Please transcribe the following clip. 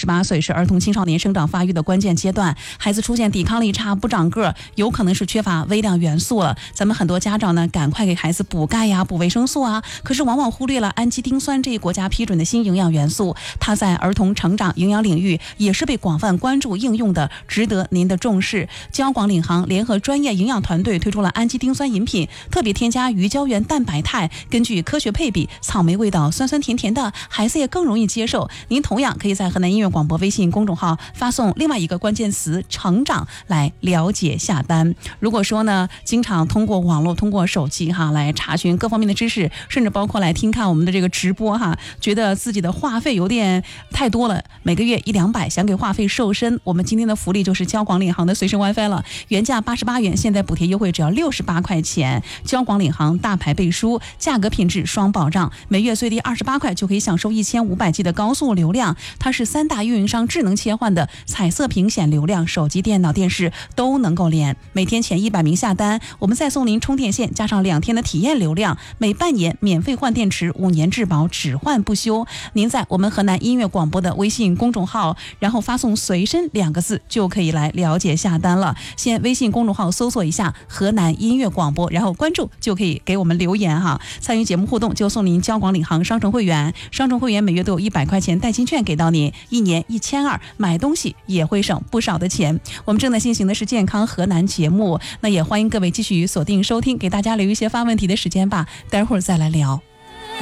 18岁是儿童青少年生长发育的关键阶段，孩子出现抵抗力差、不长个，有可能是缺乏微量元素了。咱们很多家长呢，赶快给孩子补钙呀、补维生素啊，可是往往忽略了氨基丁酸这一国家批准的新营养元素，它在儿童成长营养领域也是被广泛关注应用的，值得您的重视。交广领航联合专业营养团队推出了氨基丁酸饮品，特别添加鱼胶原蛋白肽，根据科学配比，草莓味道酸酸甜甜的，孩子也更容易接受。您同样可以在河南音乐广播微信公众号发送另外一个关键词成长来了解下单。如果说呢，经常通过网络、通过手机来查询各方面的知识，甚至包括来听看我们的这个直播觉得自己的话费有点太多了，每个月100-200，想给话费瘦身，我们今天的福利就是交广领航的随身 WiFi 了，原价88元，现在补贴优惠只要68块钱。交广领航大牌背书，价格品质双保障，每月最低28块就可以享受1500G 的高速流量。它是3大运营商智能切换的彩色屏显流量，手机、电脑、电视都能够连。每天前100名下单，我们再送您充电线加上2天的体验流量，每半年免费换电池，5年质保，只换不修。您在我们河南音乐广播的微信公众号，然后发送随身2个字就可以来了解下单了。先微信公众号搜索一下河南音乐广播，然后关注就可以给我们留言参与节目互动就送您交广领航商城会员，商城会员每月都有100块钱代金券给到您，1年1200，买东西也会省不少的钱。我们正在进行的是健康河南节目，那也欢迎各位继续锁定收听，给大家留一些发问题的时间吧，待会儿再来聊。